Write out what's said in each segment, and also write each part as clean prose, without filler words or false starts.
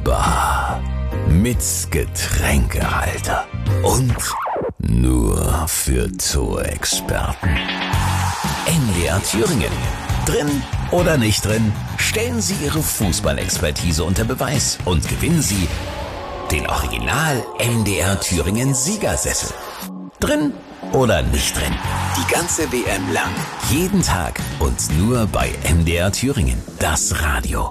Bar mit Getränkehalter und nur für Zoo-Experten. MDR Thüringen. Drin oder nicht drin, stellen Sie Ihre Fußballexpertise unter Beweis und gewinnen Sie den Original MDR Thüringen Siegersessel. Drin oder nicht drin, die ganze WM lang, jeden Tag und nur bei MDR Thüringen, das Radio.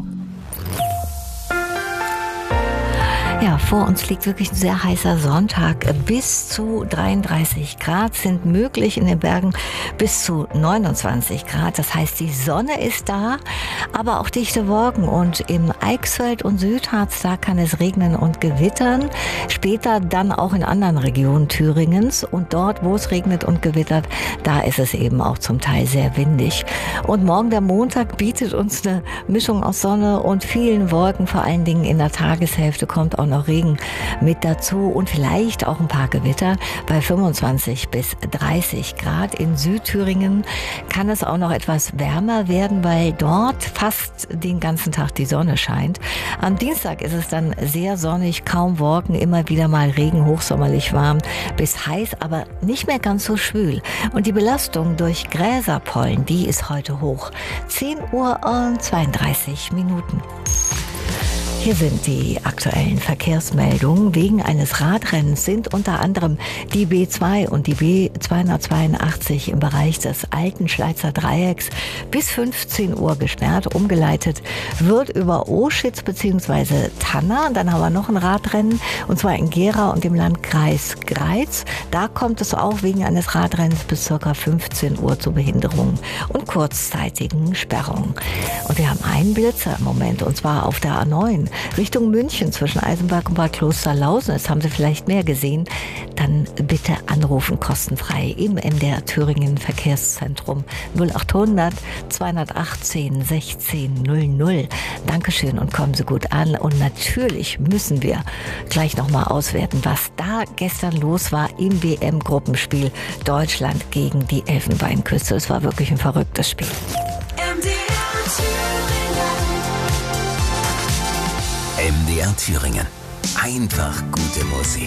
Ja, vor uns liegt wirklich ein sehr heißer Sonntag. Bis zu 33 Grad sind möglich in den Bergen, bis zu 29 Grad. Das heißt, die Sonne ist da, aber auch dichte Wolken. Und im Eichsfeld und Südharz, da kann es regnen und gewittern. Später dann auch in anderen Regionen Thüringens. Und dort, wo es regnet und gewittert, da ist es eben auch zum Teil sehr windig. Und morgen, der Montag, bietet uns eine Mischung aus Sonne und vielen Wolken. Vor allen Dingen in der Tageshälfte kommt auch noch Regen mit dazu und vielleicht auch ein paar Gewitter. Bei 25 bis 30 Grad in Südthüringen kann es auch noch etwas wärmer werden, weil dort fast den ganzen Tag die Sonne scheint. Am Dienstag ist es dann sehr sonnig, kaum Wolken, immer wieder mal Regen, hochsommerlich warm bis heiß, aber nicht mehr ganz so schwül. Und die Belastung durch Gräserpollen, die ist heute hoch. 10 Uhr und 32 Minuten. Hier sind die aktuellen Verkehrsmeldungen. Wegen eines Radrennens sind unter anderem die B2 und die B282 im Bereich des alten Schleizer Dreiecks bis 15 Uhr gesperrt. Umgeleitet wird über Oschitz bzw. Tanna. Dann haben wir noch ein Radrennen, und zwar in Gera und im Landkreis Greiz. Da kommt es auch wegen eines Radrennens bis ca. 15 Uhr zu Behinderungen und kurzzeitigen Sperrungen. Und wir haben einen Blitzer im Moment, und zwar auf der A9. Richtung München zwischen Eisenberg und Bad Klosterlausen. Das haben Sie vielleicht mehr gesehen. Dann bitte anrufen, kostenfrei im MDR Thüringen Verkehrszentrum 0800 218 16 00. Dankeschön und kommen Sie gut an. Und natürlich müssen wir gleich nochmal auswerten, was da gestern los war im WM-Gruppenspiel Deutschland gegen die Elfenbeinküste. Es war wirklich ein verrücktes Spiel. MDR Thüringen. Einfach gute Musik.